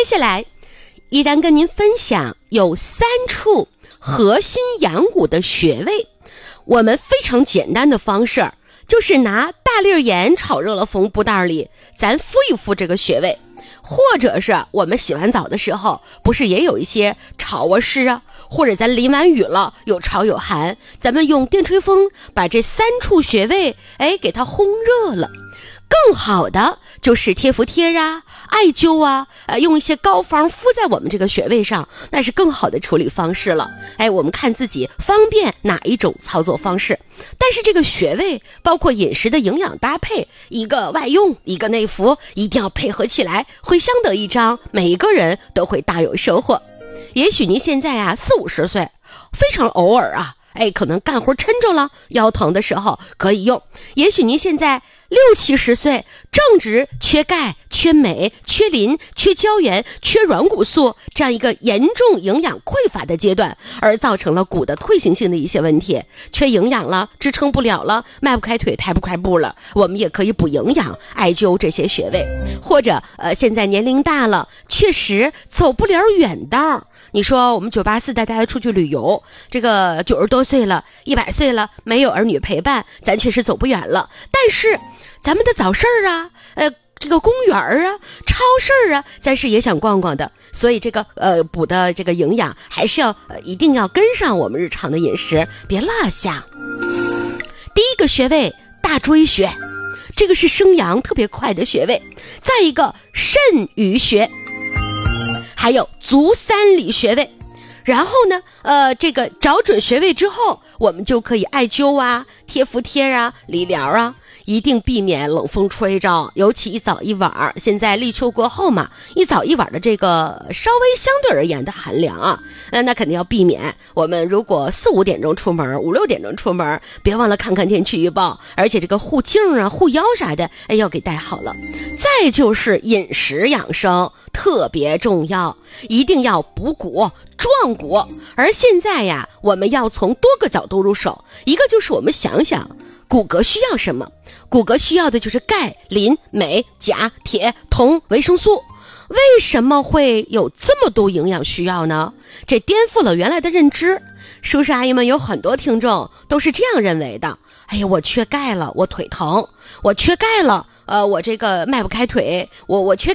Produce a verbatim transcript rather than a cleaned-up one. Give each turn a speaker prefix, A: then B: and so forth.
A: 接下来依然跟您分享有三处核心养骨的穴位。我们非常简单的方式就是拿大粒盐炒热了缝布袋里，咱敷一敷这个穴位。或者是我们洗完澡的时候，不是也有一些潮啊湿啊，或者咱淋完雨了有潮有寒，咱们用电吹风把这三处穴位哎给它烘热了。更好的就是贴服贴啊、艾灸啊，呃，用一些膏方敷在我们这个穴位上，那是更好的处理方式了。哎，我们看自己方便哪一种操作方式。但是这个穴位包括饮食的营养搭配，一个外用，一个内服，一定要配合起来，会相得益彰，每一个人都会大有收获。也许您现在啊四五十岁，非常偶尔啊，哎，可能干活抻着了，腰疼的时候可以用。也许您现在六七十岁，正值缺钙、缺镁、缺磷、缺胶原、缺软骨素这样一个严重营养匮乏的阶段，而造成了骨的退行性的一些问题，缺营养了，支撑不了了，迈不开腿，抬不开步了，我们也可以补营养，艾灸这些穴位。或者呃，现在年龄大了，确实走不了远道。你说我们九八四带大家出去旅游，这个九十多岁了，一百岁了，没有儿女陪伴，咱确实走不远了。但是咱们的早市啊，呃，这个公园啊，超市啊，咱是也想逛逛的。所以这个呃补的这个营养还是要呃一定要跟上我们日常的饮食，别落下。第一个穴位大椎穴，这个是生阳特别快的穴位。再一个肾俞穴，还有足三里穴位。然后呢呃，这个找准穴位之后，我们就可以艾灸啊、贴服贴啊、理疗啊，一定避免冷风吹着，尤其一早一晚。现在立秋过后嘛，一早一晚的这个稍微相对而言的寒凉啊，那那肯定要避免。我们如果四五点钟出门，五六点钟出门，别忘了看看天气预报，而且这个护颈啊、护腰啥的，哎，要给带好了。再就是饮食养生特别重要，一定要补骨壮骨。而现在呀，我们要从多个角度入手。一个就是我们想想骨骼需要什么，骨骼需要的就是钙、磷、镁、钾、铁、铜、维生素。为什么会有这么多营养需要呢？这颠覆了原来的认知。叔叔阿姨们有很多听众都是这样认为的，哎呀，我缺钙了，我腿疼；我缺钙了，呃，我这个迈不开腿；我我缺